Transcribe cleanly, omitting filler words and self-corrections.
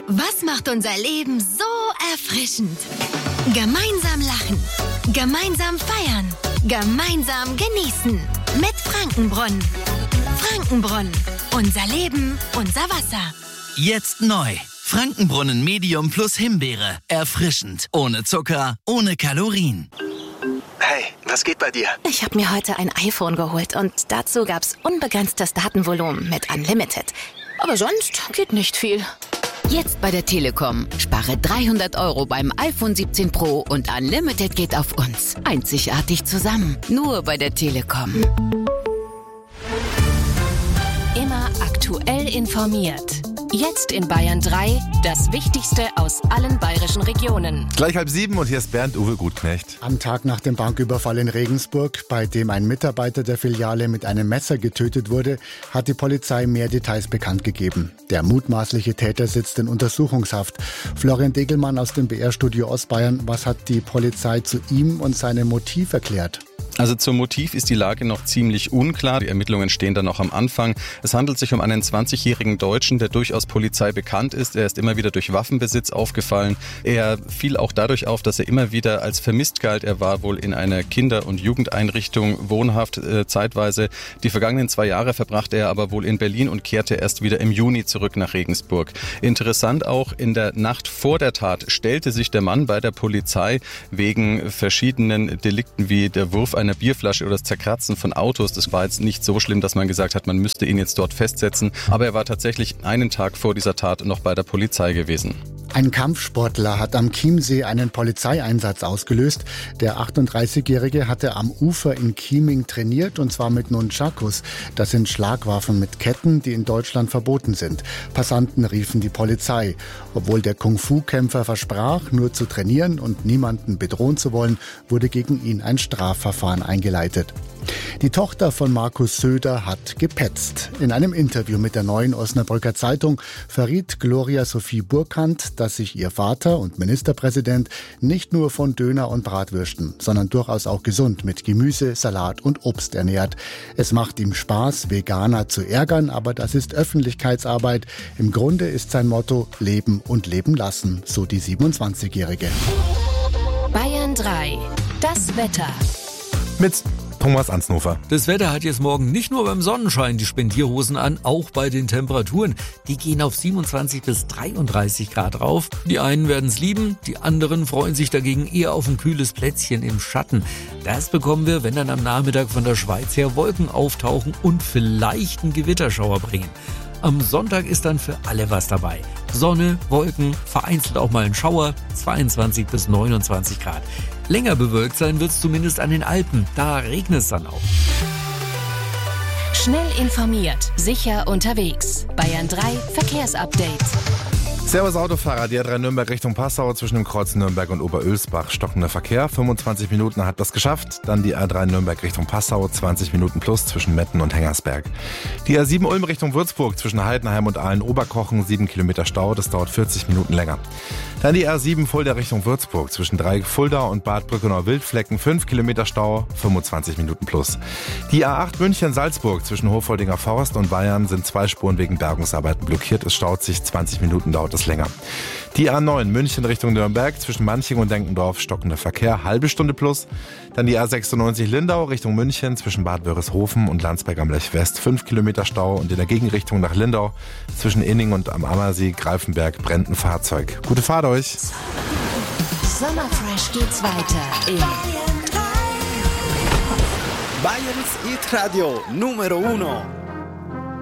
Was macht unser Leben so erfrischend? Gemeinsam lachen, gemeinsam feiern, gemeinsam genießen. Mit Frankenbrunnen. Frankenbrunnen. Unser Leben, unser Wasser. Jetzt neu. Frankenbrunnen Medium plus Himbeere. Erfrischend. Ohne Zucker, ohne Kalorien. Hey, was geht bei dir? Ich habe mir heute ein iPhone geholt und dazu gab's unbegrenztes Datenvolumen mit Unlimited. Aber sonst geht nicht viel. Jetzt bei der Telekom. Spare 300 € beim iPhone 17 Pro und Unlimited geht auf uns. Einzigartig zusammen. Nur bei der Telekom. Immer aktuell informiert. Jetzt in Bayern 3, das Wichtigste aus allen bayerischen Regionen. Gleich 6:30 und hier ist Bernd-Uwe Gutknecht. Am Tag nach dem Banküberfall in Regensburg, bei dem ein Mitarbeiter der Filiale mit einem Messer getötet wurde, hat die Polizei mehr Details bekannt gegeben. Der mutmaßliche Täter sitzt in Untersuchungshaft. Florian Degelmann aus dem BR-Studio Ostbayern, was hat die Polizei zu ihm und seinem Motiv erklärt? Also zum Motiv ist die Lage noch ziemlich unklar. Die Ermittlungen stehen da noch am Anfang. Es handelt sich um einen 20-jährigen Deutschen, der durchaus Polizei bekannt ist. Er ist immer wieder durch Waffenbesitz aufgefallen. Er fiel auch dadurch auf, dass er immer wieder als vermisst galt. Er war wohl in einer Kinder- und Jugendeinrichtung wohnhaft zeitweise. Die vergangenen 2 Jahre verbrachte er aber wohl in Berlin und kehrte erst wieder im Juni zurück nach Regensburg. Interessant auch, in der Nacht vor der Tat stellte sich der Mann bei der Polizei wegen verschiedenen Delikten wie der Wurf einer Bierflasche oder das Zerkratzen von Autos. Das war jetzt nicht so schlimm, dass man gesagt hat, man müsste ihn jetzt dort festsetzen. Aber er war tatsächlich einen Tag vor dieser Tat noch bei der Polizei gewesen. Ein Kampfsportler hat am Chiemsee einen Polizeieinsatz ausgelöst. Der 38-Jährige hatte am Ufer in Chieming trainiert, und zwar mit Nunchakus. Das sind Schlagwaffen mit Ketten, die in Deutschland verboten sind. Passanten riefen die Polizei. Obwohl der Kung-Fu-Kämpfer versprach, nur zu trainieren und niemanden bedrohen zu wollen, wurde gegen ihn ein Strafverfahren eingeleitet. Die Tochter von Markus Söder hat gepetzt. In einem Interview mit der Neuen Osnabrücker Zeitung verriet Gloria Sophie Burkhardt, dass sich ihr Vater und Ministerpräsident nicht nur von Döner und Bratwürsten, sondern durchaus auch gesund mit Gemüse, Salat und Obst ernährt. Es macht ihm Spaß, Veganer zu ärgern, aber das ist Öffentlichkeitsarbeit. Im Grunde ist sein Motto Leben und Leben lassen, so die 27-Jährige. Bayern 3, das Wetter. Mit Thomas Ansnofer. Das Wetter hat jetzt morgen nicht nur beim Sonnenschein die Spendierhosen an, auch bei den Temperaturen. Die gehen auf 27 bis 33 Grad rauf. Die einen werden es lieben, die anderen freuen sich dagegen eher auf ein kühles Plätzchen im Schatten. Das bekommen wir, wenn dann am Nachmittag von der Schweiz her Wolken auftauchen und vielleicht einen Gewitterschauer bringen. Am Sonntag ist dann für alle was dabei. Sonne, Wolken, vereinzelt auch mal ein Schauer, 22 bis 29 Grad. Länger bewölkt sein wird es zumindest an den Alpen, da regnet es dann auch. Schnell informiert, sicher unterwegs. Bayern 3 Verkehrsupdate. Servus Autofahrer, die A3 Nürnberg Richtung Passau zwischen dem Kreuz Nürnberg und Oberölsbach. Stockender Verkehr, 25 Minuten hat das geschafft. Dann die A3 Nürnberg Richtung Passau, 20 Minuten plus zwischen Metten und Hengersberg. Die A7 Ulm Richtung Würzburg zwischen Heidenheim und Aalen-Oberkochen, 7 Kilometer Stau, das dauert 40 Minuten länger. Dann die A7 Fulda Richtung Würzburg zwischen Dreieck Fulda und Bad Brückenau-Wildflecken, 5 Kilometer Stau, 25 Minuten plus. Die A8 München-Salzburg zwischen Hofoldinger Forst und Bayern sind 2 Spuren wegen Bergungsarbeiten blockiert. Es staut sich, 20 Minuten dauert es länger. Die A9 München Richtung Nürnberg zwischen Manching und Denkendorf, stockender Verkehr, halbe Stunde plus. Dann die A96 Lindau Richtung München zwischen Bad Wörishofen und Landsberg am Lech West, 5 Kilometer Stau, und in der Gegenrichtung nach Lindau zwischen Inning und am Ammersee Greifenberg brennt ein Fahrzeug. Gute Fahrt euch! Sommerfresh geht's weiter in Bayerns Hit Radio Numero 1.